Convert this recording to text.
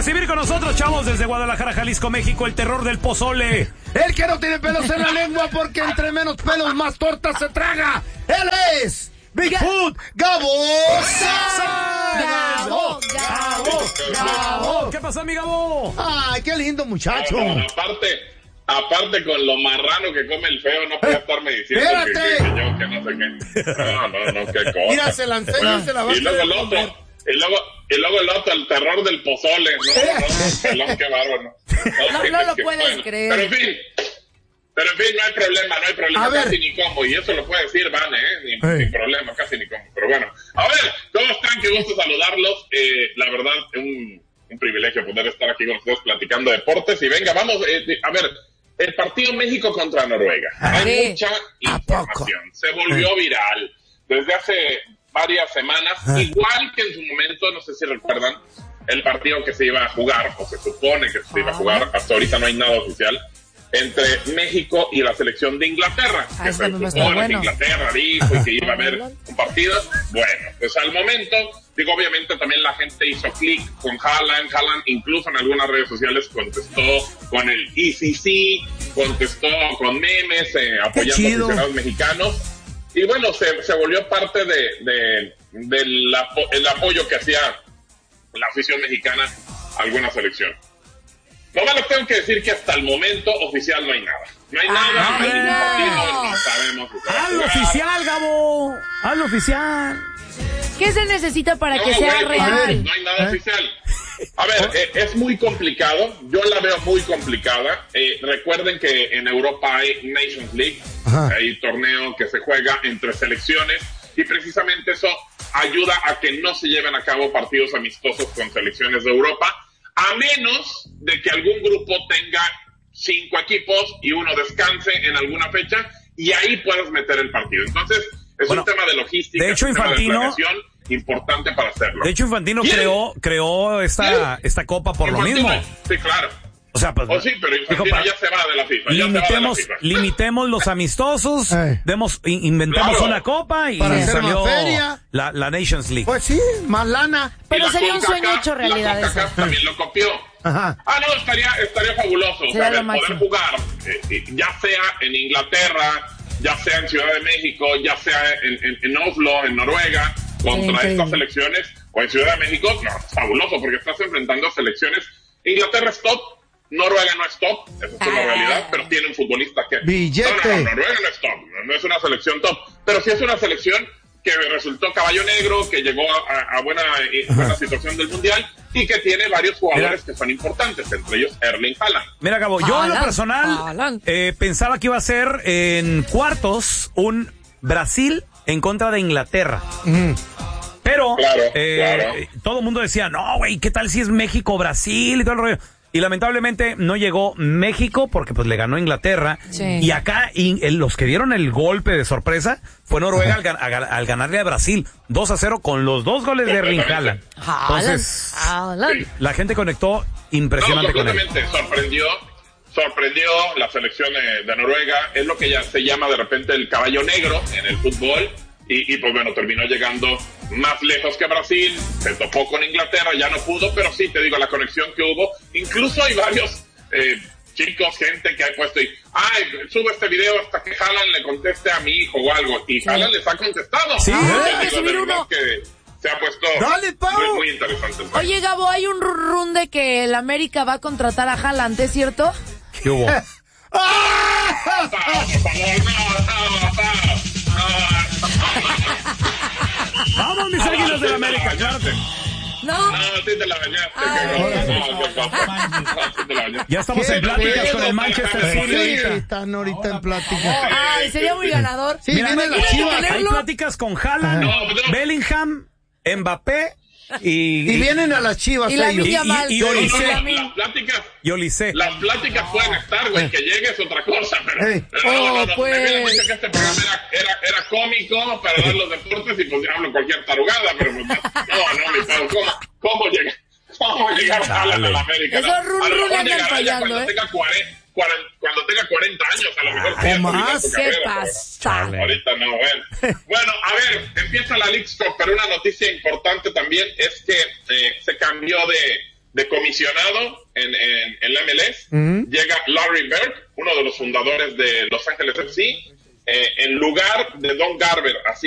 recibir con nosotros, chavos, desde Guadalajara, Jalisco, México, el terror del pozole. El que no tiene pelos en la lengua porque entre menos pelos más tortas se traga. Él es Bigfoot Gabo. Gabo. ¿Qué pasó, mi Gabo? Ay, qué lindo muchacho. No, aparte con lo marrano que come el feo, no puede estarme diciendo ¡Espérate! que yo, que no sé qué. No, qué cosa. Mira, se la enseña y se la va a Y luego hacer el otro, el terror del pozole. No, qué bárbaro. No lo puedes creer. Pero en fin, no hay problema, A ver. casi ni como. Y eso lo puede decir Vane, sin problema, casi ni como. Pero bueno, a ver, ¿cómo están? Qué gusto saludarlos. La verdad, un privilegio poder estar aquí con ustedes platicando deportes. Y venga, vamos, a ver, el partido México contra Noruega. Hay mucha información. Se volvió viral desde hace varias semanas, igual que en su momento, no sé si recuerdan, el partido que se iba a jugar, o se supone que se iba a jugar, hasta ahorita no hay nada oficial, entre México y la selección de Inglaterra. Que se supone que Inglaterra dijo y que iba a haber un partido. Bueno, pues al momento, digo, obviamente también la gente hizo clic con Haaland. Haaland incluso en algunas redes sociales contestó con el ECC, contestó con memes, apoyando a aficionados mexicanos. Y bueno, se volvió parte del apoyo que hacía la afición mexicana a alguna selección. Nomás les tengo que decir que hasta el momento oficial no hay nada. No hay nada, no hay ningún partido, no sabemos. ¡Hazlo oficial, Gabo! ¡Hazlo oficial! ¿Qué se necesita para que sea real? No hay nada oficial. A ver, es muy complicado. Yo la veo muy complicada. Recuerden que en Europa hay Nations League. Hay torneo que se juega entre selecciones. Y precisamente eso ayuda a que no se lleven a cabo partidos amistosos con selecciones de Europa. A menos de que algún grupo tenga 5 equipos y uno descanse en alguna fecha. Y ahí puedes meter el partido. Entonces, es un tema de logística. De hecho, un tema Infantino... de planeación importante para hacerlo. De hecho, Infantino creó esta copa por Infantino, lo mismo. Sí, claro. O sea, pues, sí, pero Infantino ya se va de la FIFA. Limitemos los amistosos, inventamos una copa y salió la Nations League. Pues sí, más lana. Pero sería un sueño hecho realidad eso. También lo copió. Ajá. No, estaría fabuloso. O sea, poder jugar, ya sea en Inglaterra, ya sea en Ciudad de México, ya sea en Oslo, en Noruega, contra estas selecciones, o en Ciudad de México, no, es fabuloso, porque estás enfrentando a selecciones. Inglaterra es top, Noruega no es top, esa es una realidad, pero tiene un futbolista que... ¡Billete! No, Noruega no es top, no es una selección top, pero sí es una selección que resultó caballo negro, que llegó a buena situación del Mundial, y que tiene varios jugadores que son importantes, entre ellos Erling Haaland. Mira, Gabo, yo en lo personal pensaba que iba a ser en cuartos un Brasil en contra de Inglaterra. Pero todo el mundo decía, no, güey, ¿qué tal si es México-Brasil y todo el rollo? Y lamentablemente no llegó México porque pues le ganó Inglaterra. Sí. Y acá los que dieron el golpe de sorpresa fue Noruega al ganarle a Brasil 2-0 con los 2 goles de Erling Haaland. Entonces, la gente conectó impresionante con él. Sorprendió la selección de Noruega. Es lo que ya se llama de repente el caballo negro en el fútbol. Y pues bueno, terminó llegando más lejos que Brasil, se topó con Inglaterra, ya no pudo, pero sí, te digo, la conexión que hubo. Incluso hay varios chicos, gente que ha puesto subo este video hasta que Haaland le conteste a mi hijo o algo. Y Haaland les ha contestado. Sí, hay que subir uno. Que se ha puesto muy interesante. Oye, Gabo, hay un run de que el América va a contratar a Haaland, ¿es cierto? ¿Qué hubo? Vamos, mis Águilas del América, claro. No, sí te la bañaste. Ya estamos en pláticas con el Manchester City. Sí, están ahorita en pláticas. Ay, sería muy ganador. Sí, mira, hay pláticas con Haaland, Bellingham, Mbappé y vienen a las Chivas y la ellos. Y Olise. Las pláticas pueden estar, güey, que llegue es otra cosa, pero pues. Me habían dicho que este programa era cómico para dar los deportes y pues hablo cualquier tarugada, pero pues, no, mi Pau, ¿cómo llegar a la América? Eso run andan fallando, cuando tenga 40 años, a lo mejor ¿Qué pasa? Ahorita no, bueno, a ver, empieza la Leagues Cup, pero una noticia importante también es que se cambió de comisionado en la MLS, llega Larry Bird, uno de los fundadores de Los Ángeles FC, en lugar de Don Garber. Así